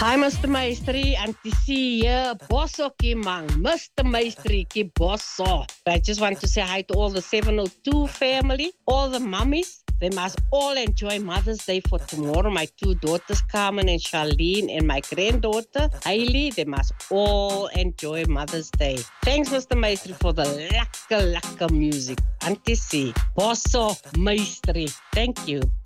Hi, Mr. Maestri. Auntie C here. Bosso Kimang. Mr. Maestri ki bosso. I just want to say hi to all the 702 family, all the mummies. They must all enjoy Mother's Day for tomorrow. My two daughters, Carmen and Charlene, and my granddaughter, Hailey, they must all enjoy Mother's Day. Thanks, Mr. Maestri, for the laka music. Auntie C. Bosso Maestri. Thank you.